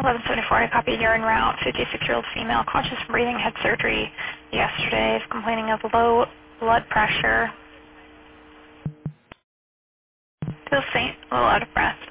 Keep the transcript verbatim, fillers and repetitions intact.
eleven seventy-four, I copied urine route, fifty-six-year-old female, conscious breathing, had surgery yesterday, is complaining of low blood pressure. Feels faint, a little out of breath.